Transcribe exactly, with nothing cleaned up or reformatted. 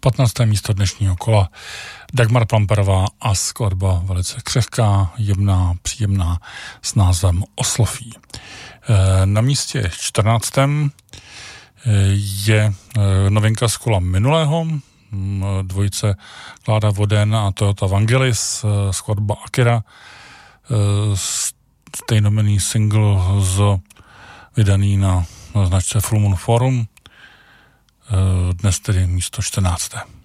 patnácté místo dnešního kola. Dagmar Plamperová a skladba velice křehká, jemná, příjemná s názvem Osloví. Na místě čtrnáctém je novinka z kola minulého, dvojice Kláda Voden a Toyota Vangelis, skladba Akira, stejnomenný single z vydaný na, na značce Full Moon Forum, dnes tedy místo čtrnácté